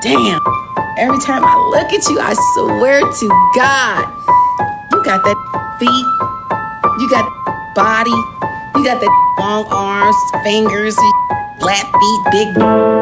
damn. Every time I look at you, I swear to God, you got that feet, you got body, you got that long arms, fingers, flat feet, big